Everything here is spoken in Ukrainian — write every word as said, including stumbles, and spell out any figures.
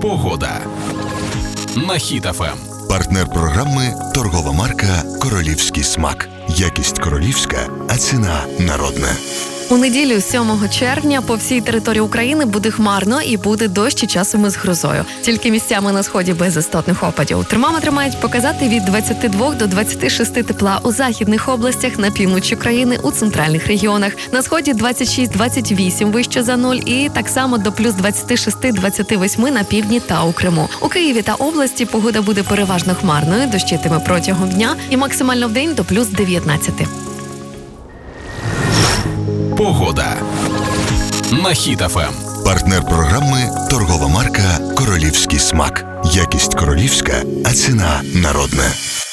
Погода на Хіт еф ем. Партнер програми – торгова марка «Королівський смак». Якість королівська, а ціна народна. У неділю, сьомого червня, по всій території України буде хмарно і буде дощ і часом із грозою. Тільки місцями на сході без істотних опадів. Термометри мають показати від двадцяти двох до двадцяти шести тепла у західних областях, на півночі країни, у центральних регіонах. На сході двадцять шість - двадцять вісім вище за нуль і так само до плюс двадцять шість - двадцять вісім на півдні та у Криму. У Києві та області погода буде переважно хмарною, дощитиме протягом дня і максимально вдень до плюс дев'ятнадцяти. Погода на Хіт еф ем. Партнер програми – торгова марка «Королівський смак». Якість королівська, а ціна народна.